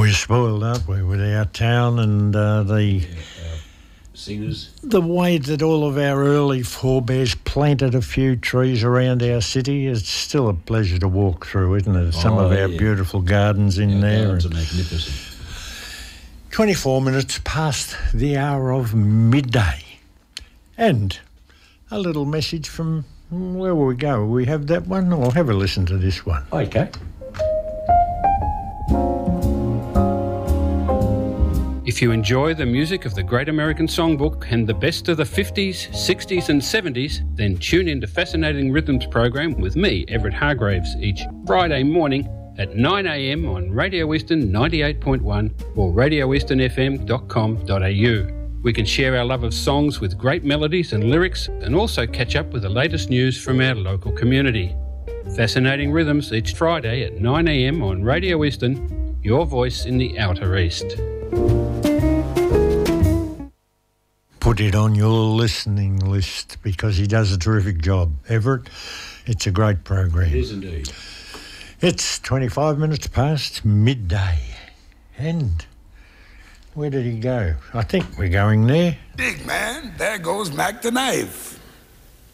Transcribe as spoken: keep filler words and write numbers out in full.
We're spoiled, aren't we, with our town and uh, the Yeah, uh, singers. the way that all of our early forebears planted a few trees around our city. It's still a pleasure to walk through, isn't it? Some Oh, of our yeah. beautiful gardens in Our there. gardens are and magnificent. twenty-four minutes past the hour of midday. And a little message from, where will we go? Will we have that one? Or have a listen to this one? Okay. If you enjoy the music of the Great American Songbook and the best of the fifties, sixties and seventies, then tune in to Fascinating Rhythms program with me, Everett Hargraves, each Friday morning at nine a m on Radio Eastern ninety-eight point one or radio eastern f m dot com dot a u. We can share our love of songs with great melodies and lyrics and also catch up with the latest news from our local community. Fascinating Rhythms each Friday at nine a m on Radio Eastern, your voice in the Outer East. Put it on your listening list because he does a terrific job. Everett, it's a great program. It is indeed. It's twenty-five minutes past midday. And where did he go? I think we're going there. Big man, there goes Mac the Knife.